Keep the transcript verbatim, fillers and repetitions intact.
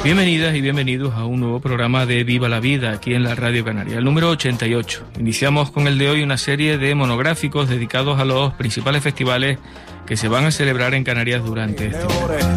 Bienvenidas y bienvenidos a un nuevo programa de Viva la Vida aquí en la Radio Canaria, el número ochenta y ocho. Iniciamos con el de hoy una serie de monográficos dedicados a los principales festivales que se van a celebrar en Canarias durante este año.